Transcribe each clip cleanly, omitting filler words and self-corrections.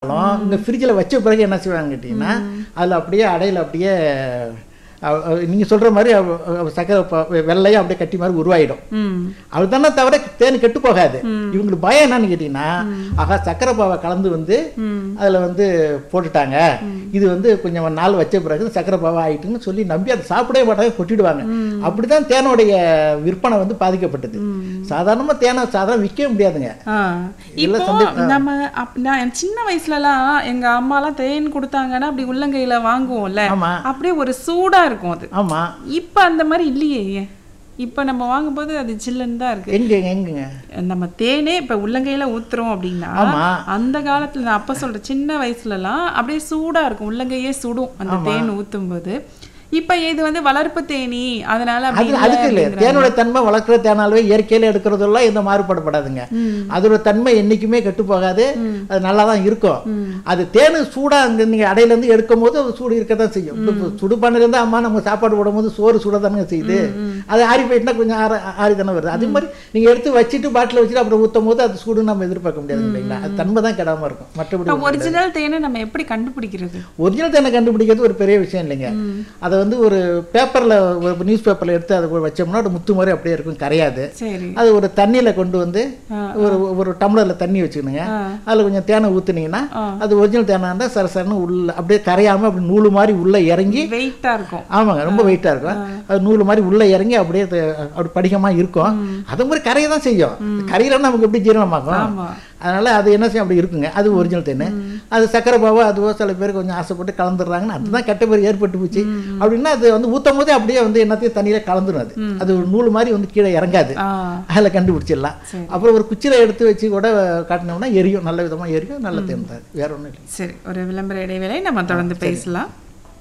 இருந்தாலும் இந்த ஃப்ரிட்ஜில் வச்ச பிறகு என்ன செய்வாங்க கேட்டிங்கன்னா அதில் அப்படியே அடையில் அப்படியே நீங்கள் சொல்கிற மாதிரி சக்கரை வெள்ளையும் அப்படியே கட்டி மாதிரி உருவாயிடும். அது தானே தவிர தேன் கெட்டு போகாது. இவங்களுக்கு பயம் என்னன்னு கேட்டிங்கன்னா, ஆகா சக்கரை பாவை கலந்து அதில் போட்டுட்டாங்க, இது கொஞ்சம் நாள் வச்ச பிறகு சக்கரை பாவை ஆயிட்டுன்னு சொல்லி நம்பி அதை சாப்பிடவே மாட்டாங்க, கொட்டிடுவாங்க. அப்படிதான் தேனோடைய விற்பனை பாதிக்கப்பட்டது. சாதாரணமாக தேனை சாதாரண விற்கவே முடியாதுங்க. நம்ம சின்ன வயசுலலாம் எங்க அம்மாலாம் தேன் கொடுத்தாங்கன்னா அப்படி உள்ளங்கையில வாங்குவோம்ல, அப்படியே ஒரு சூடா இருக்கும் அது. ஆமா, இப்ப அந்த மாதிரி இல்லையே. இப்ப நம்ம வாங்கும்போது அது சில்லுன்னு தான் இருக்கு. எங்க நம்ம தேனே இப்ப உள்ளங்கையில ஊத்துறோம் அப்படின்னா, அந்த காலத்துல நான் அப்ப சொல்ற சின்ன வயசுலலாம் அப்படியே சூடா இருக்கும், உள்ளங்கையே சுடும் அந்த தேன் ஊத்தும் போது. இப்ப இது வளர்ப்பு தேனி, அதனால அதுக்கு இல்லை, தேனோட தன்மை வளர்க்குற தேனாலவே இயற்கையில எடுக்கிறதெல்லாம் எந்த மாறுபடப்படாதுங்க. அதோட தன்மை என்னைக்குமே கெட்டு போகாது, அது நல்லா தான் இருக்கும். அது தேனு சூடா நீங்க அடையில இருந்து எடுக்கும் போது அது சூடு இருக்கதான் செய்யும். சுடுபானில இருந்து அம்மா நம்ம சாப்பாடு போடும் போது சோறு சூட தானே செய்யுது. அது ஆறி போயிட்டுனா கொஞ்சம் ஆறி தானே வருது. அதே மாதிரி நீங்க எடுத்து வச்சுட்டு பாட்டில் வச்சுட்டு அப்புறம் ஊற்றும் போது அது சூடு நம்ம எதிர்பார்க்க முடியாது இல்லைங்களா. அது தன்மை தான் கெடாம இருக்கும். மற்றபடி ஒரிஜினல் தேனை நம்ம எப்படி கண்டுபிடிக்கிறது? ஒரிஜினல் தேனை கண்டுபிடிக்கிறது ஒரு பெரிய விஷயம் இல்லைங்க. அதை ஒரு பேப்பர்ல, ஒரு நியூஸ் பேப்பர்ல எடுத்து அதை வச்சோம்னா ஒரு முத்து மாதிரி அப்படியே இருக்கும், கரையாது. அது ஒரு தண்ணியில கொண்டு ஒரு டம்ளர்ல தண்ணி வச்சுக்கணுங்க. அதுல கொஞ்சம் தேனை ஊத்துனீங்கன்னா அது ஒரிஜினல் தேனா இருந்தா சரசரன்னு உள்ள அப்படியே கரையாம அப்படி நூலு மாதிரி உள்ள இறங்கி வெயிட்டா இருக்கும். ஆமாங்க, ரொம்ப வெயிட்டா இருக்கும். அது நூலு மாதிரி உள்ள இறங்கி அப்படியே அப்படி படிகமா இருக்கும். அது மாதிரி கரையை தான் செய்யும். கரையில நமக்கு எப்படி ஜீரணமாகும். அதனால அது என்ன செய்யும், அப்படி இருக்குங்க. அது ஒரிஜினல் தேன். அது சக்கரை பாவோ அதுவோ சில பேர் கொஞ்சம் ஆசைப்பட்டு கலந்துடுறாங்கன்னா அதுதான் கெட்ட பேர் ஏற்பட்டு போச்சு. அப்படின்னா அது ஊற்றும் போதே அப்படியே என்னத்தையும் தண்ணியில கலந்துடும். அது ஒரு நூல் மாதிரி கீழே இறங்காது. அதில் கண்டுபிடிச்சிடலாம். அப்புறம் ஒரு குச்சில எடுத்து வச்சு கூட காட்டினோம்னா எரியும், நல்ல விதமா எரியும், நல்ல தேன் தான், வேற ஒன்றும் இல்லை. சரி, ஒரு விளம்பர இடைவேளை, நம்ம தொடர்ந்து பேசலாம்.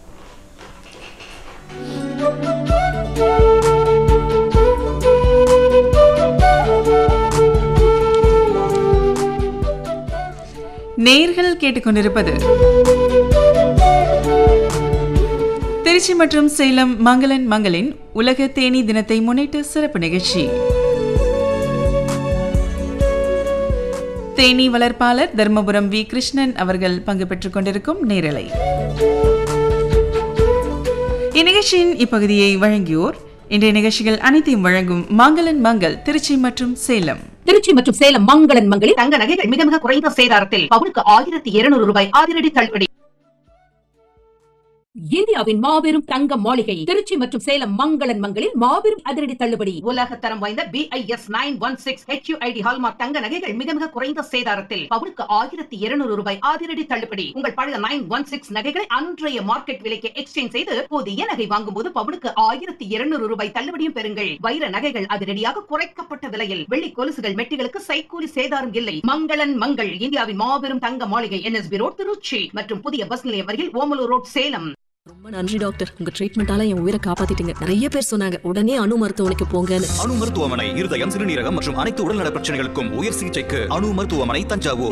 நேயர்கள் கேட்டுக்கொண்டிருப்பது திருச்சி மற்றும் சேலம் மங்களன் மங்களின் உலக தேனீ தினத்தை முன்னிட்டு சிறப்பு நிகழ்ச்சி. தேனீ வளர்ப்பாளர் தர்மபுரம் வி. கிருஷ்ணன் அவர்கள் பங்கு பெற்றுக் கொண்டிருக்கும் நேரலை. இந்நிகழ்ச்சியின் இப்பகுதியை வழங்கியோர் இன்றைய நிகழ்ச்சிகள் அனைத்தையும் வழங்கும் மங்களன் மங்கள் திருச்சி மற்றும் சேலம். திருச்சி மற்றும் சேலம் மங்களன் மங்களில் தங்க நகைகள் மிக மிக குறைந்த சேதாரத்தில் பவுனுக்கு 1200 ரூபாய் அதிரடி தள்ளுபடி. இந்தியாவின் மாபெரும் தங்க மாளிகை திருச்சி மற்றும் சேலம் மங்களன் மங்களில் மாபெரும் அதிரடி தள்ளுபடி. உலகத்தரம் வாய்ந்த BIS 916 HUID ஹால்மார்க் தங்க நகைகள் மிக மிக குறைந்த சேதாரத்தில் பவுனுக்கு 1200 ரூபாய் அதிரடி தள்ளுபடி. உங்கள் பழைய 916 நகைகளை அன்றைய மார்க்கெட் விலைக்கு எக்ஸ்சேஞ்ச் செய்து புதிய நகை வாங்கும் போது பவுனுக்கு 1200 ரூபாய் தள்ளுபடியும் பெறுங்கள். வைர நகைகள் அதிரடியாக குறைக்கப்பட்ட விலையில், வெள்ளி கொலுசுகள் மெட்டிகளுக்கு சைக்கூலி சேதாரம் இல்லை. மங்களன் மங்கள் இந்தியாவின் மாபெரும் தங்க மாளிகை NSB ரோட் திருச்சி மற்றும் புதிய பஸ் நிலையம் அருகில் ஓமலூர் ரோட் சேலம். ரொம்ப நன்றி டாக்டர், உங்க ட்ரீட்மெண்டால என் உயிரை காப்பாத்திட்டீங்க. நிறைய பேர் சொன்னாங்க உடனே அணு மருத்துவமனைக்கு போங்கன்னு. அணு மருத்துவமனை இருதயம், சிறுநீரகம் மற்றும் அனைத்து உடல்நல பிரச்சனைகளுக்கும் உயர் சிகிச்சைக்கு அணு மருத்துவமனை, தஞ்சாவூர்.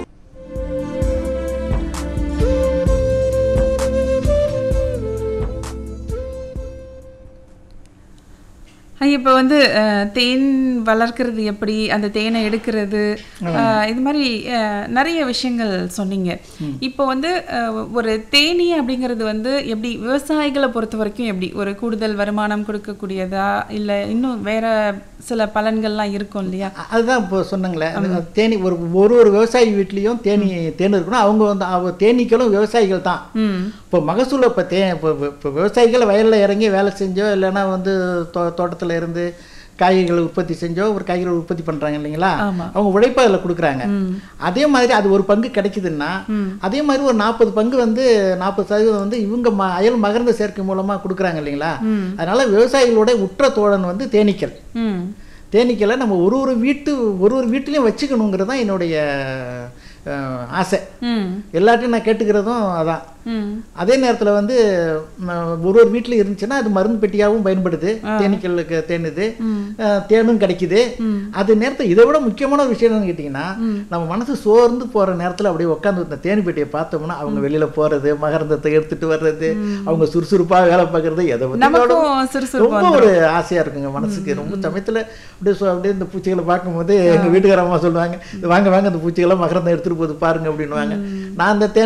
இப்போ தேன் வளர்க்கிறது எப்படி, அந்த தேனை எடுக்கிறது, இது மாதிரி நிறைய விஷயங்கள் சொன்னீங்க. இப்போ ஒரு தேனீ அப்படிங்கிறது எப்படி விவசாயிகளை பொறுத்த வரைக்கும் எப்படி ஒரு கூடுதல் வருமானம் கொடுக்கக்கூடியதா, இல்லை இன்னும் வேற சில பலன்கள்லாம் இருக்கும் இல்லையா? அதுதான் இப்போ சொன்னாங்களே, தேனி ஒரு விவசாயி வீட்லேயும் தேனி இருக்கணும். அவங்க தேனீக்களும் விவசாயிகள் தான். இப்போ மகசூல் இப்போ விவசாயிகள் வயலில் இறங்கி வேலை செஞ்சோ இல்லைன்னா தோட்டத்தில் இருந்து காய்கறிகளை உற்பத்தி செஞ்சோ ஒரு காய்கறிகள் உற்பத்தி பண்றாங்க இல்லைங்களா, அவங்க உழைப்பு அதில் கொடுக்குறாங்க. அதே மாதிரி அது ஒரு பங்கு கிடைக்குதுன்னா அதே மாதிரி ஒரு 40 பங்கு 40% இவங்க அயல் மகர்ந்த சேர்க்கை மூலமா கொடுக்குறாங்க இல்லைங்களா. அதனால விவசாயிகளோட உற்ற தோழன் தேனீக்கள். தேனீக்களை நம்ம ஒரு வீட்டிலையும் வச்சுக்கணுங்கிறது தான் என்னுடைய ஆசை. எல்லாத்தையும் நான் கேட்டுக்கிறதும் அதான். அதே நேரத்தில் ஒரு வீட்டில் இருந்துச்சுன்னா அது மருந்து பெட்டியாகவும் பயன்படுது, தேனீக்களுக்கு தேனுது, தேனும் கிடைக்குது. அது நேரத்தில் இதை விட முக்கியமான ஒரு விஷயம் என்னன்னு கேட்டிங்கன்னா, நம்ம மனசு சோர்ந்து போகிற நேரத்தில் அப்படியே உட்காந்து இந்த தேனி பெட்டியை பார்த்தோம்னா அவங்க வெளியில் போகிறது, மகரந்தத்தை எடுத்துகிட்டு வர்றது, அவங்க சுறுசுறுப்பாக வேலை பார்க்குறது, எதை ரொம்ப ஒரு ஆசையாக இருக்குங்க மனசுக்கு. ரொம்ப சமயத்தில் அப்படியே இந்த பூச்சிகளை பார்க்கும்போது எங்கள் வீட்டுக்காரம்மா சொல்லுவாங்க, வாங்க வாங்க அந்த பூச்சிகளை மகரந்தம் எடுத்துகிட்டு போகுது பாருங்க அப்படின்வாங்க. நான் அந்த